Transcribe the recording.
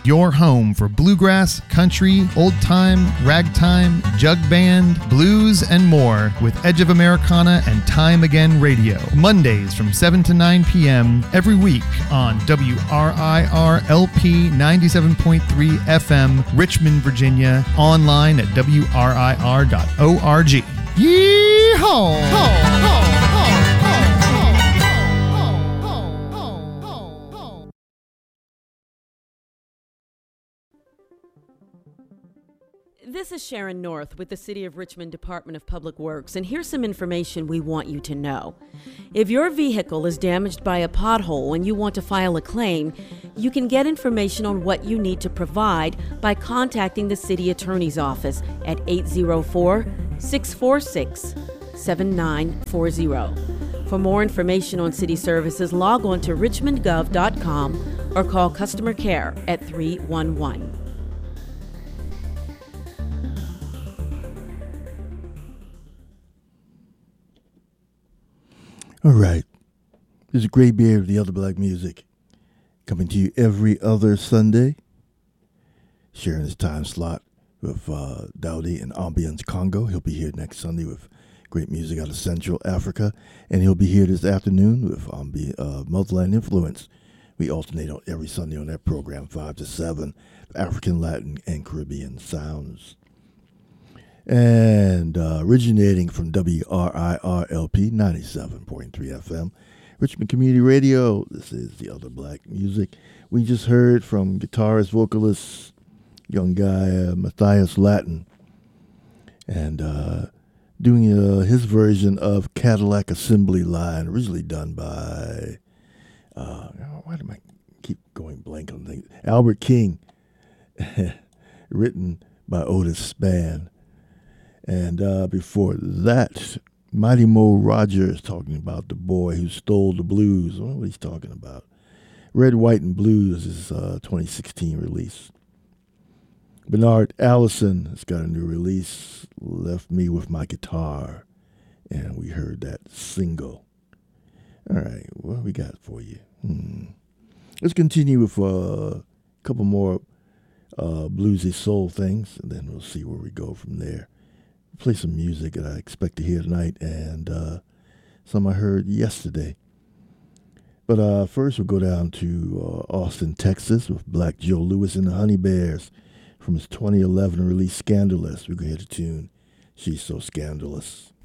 Your home for bluegrass, country, old time, ragtime, jug band, blues, and more with Edge of Americana and Time Again Radio. Mondays from 7 to 9 p.m. every week on WRIR-LP 97.3 FM, Richmond, Virginia. Online at WRIR.org. Yee-haw! This is Sharon North with the City of Richmond Department of Public Works, and here's some information we want you to know. If your vehicle is damaged by a pothole and you want to file a claim, you can get information on what you need to provide by contacting the City Attorney's Office at 804-646-7940. For more information on city services, log on to richmondgov.com or call customer care at 311. All right. This is Graybeard of the Other Black Music, coming to you every other Sunday, sharing his time slot with Dowdy and Ambience Congo. He'll be here next Sunday with great music out of Central Africa, and he'll be here this afternoon with Multiland Influence. We alternate on every Sunday on that program, 5 to 7, African, Latin, and Caribbean sounds. And originating from WRIR-LP 97.3 FM, Richmond Community Radio, this is the Other Black Music. We just heard from guitarist, vocalist, young guy, Matthias Latin, and doing his version of Cadillac Assembly Line, originally done by, why do I keep going blank on things? Albert King, written by Otis Spann. And before that, Mighty Mo Rogers talking about the boy who stole the blues. I don't know what he's talking about. Red, White, and Blues is 2016 release. Bernard Allison has got a new release, Left Me With My Guitar. And we heard that single. All right, what we got for you? Let's continue with a couple more bluesy soul things, and then we'll see where we go from there. Play some music that I expect to hear tonight, and some I heard yesterday. But first we'll go down to Austin, Texas with Black Joe Lewis and the Honey Bears from his 2011 release Scandalous. We're going to hear the tune, She's So Scandalous.